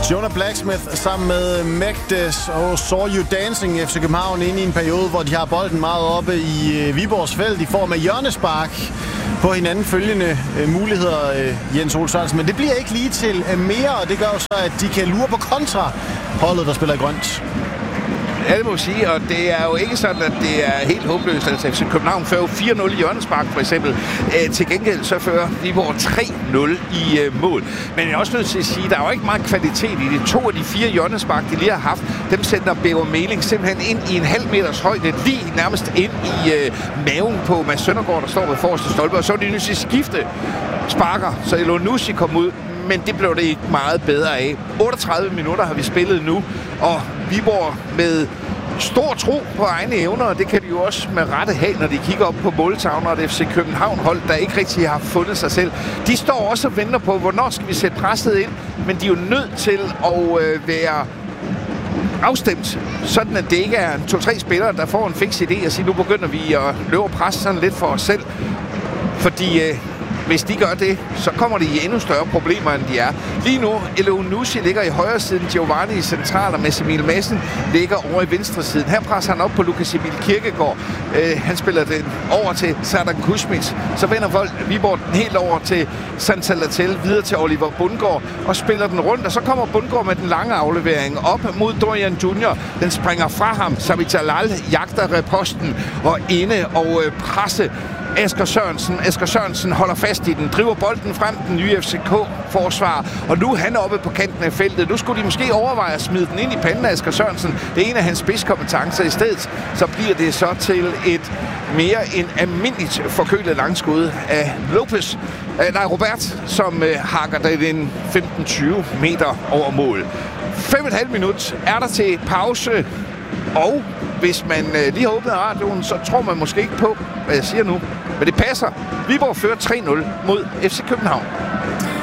Jonah Blacksmith sammen med Magdes og Saw You Dancing FC København inde i en periode, hvor de har bolden meget oppe i Viborgs felt i form af hjørnespark på hinanden følgende muligheder, Jens Ole Sørensen. Men det bliver ikke lige til mere, og det gør jo så, at de kan lure på kontraholdet, der spiller i grønt. Ja, det må sige, og det er jo ikke sådan, at det er helt håbløst. Altså FC København fører 4-0 i hjørnespark, for eksempel. Til gengæld så fører Viborg 3-0 i mål. Men jeg er også nødt til at sige, at der er jo ikke meget kvalitet i det. 2 af de 4 hjørnespark, de lige har haft, dem sender Bæver Meling simpelthen ind i en halv meters højde, lige nærmest ind i maven på Mads Søndergaard, der står ved forreste stolpe. Og så er de nødt til at skifte sparker, så Elonussi kom ud. Men det blev det ikke meget bedre af. 38 minutter har vi spillet nu, og Viborg med stor tro på egne evner, og det kan de jo også med rette have, når de kigger op på måltavlen, og det FC København-hold, der ikke rigtig har fundet sig selv. De står også og venter på, hvornår skal vi sætte presset ind, men de er jo nødt til at være afstemt, sådan at det ikke er 2-3 spillere, der får en fix idé og siger, nu begynder vi at løbe og presse sådan lidt for os selv, fordi hvis de gør det, så kommer de i endnu større problemer, end de er. Lige nu, Elonussi ligger i højre siden, Giovanni i central, og Messemil Madsen ligger over i venstre siden. Her presser han op på Lukas Emil Kirkegaard. Han spiller den over til Serdar Kuzmic. Så vender Viborg den helt over til Santa Latel, videre til Oliver Bundgaard, og spiller den rundt. Og så kommer Bundgaard med den lange aflevering op mod Dorian Junior. Den springer fra ham. Sami Jalal jagter reposten og inde og presse Asger Sørensen. Asger Sørensen holder fast i den, driver bolden frem, den nye FCK-forsvar, og nu er han oppe på kanten af feltet. Nu skulle de måske overveje at smide den ind i panden af Asger Sørensen. Det er en af hans spidskompetencer. I stedet så bliver det så til et mere end almindeligt forkølet langskud af Robert, som hakker det en 15-20 meter over mål. 5,5 minut er der til pause, og hvis man lige har åbnet radioen, så tror man måske ikke på, hvad jeg siger nu. Men det passer. Viborg fører 3-0 mod FC København.